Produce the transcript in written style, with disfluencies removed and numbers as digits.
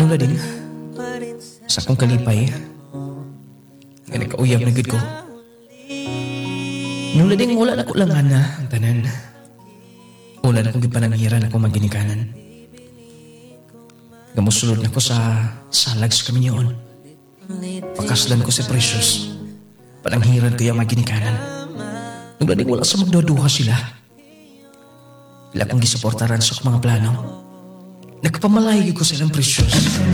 Nung lading, sa kong kalipay, nga nagkauyab na gid ko. Nung lading wala na ko lang ana ang tanan. Wala na kong gipananghiran akong maginikanan. Gamusulod na ko sa salag sa kaminyoon. Pakaslan ko si Precious. Pananghiran ko yung maginikanan. Nung lading wala sa magduduha sila. Wala kong gisuportaran sa mga plano. Nagpamalay ko silang Precious.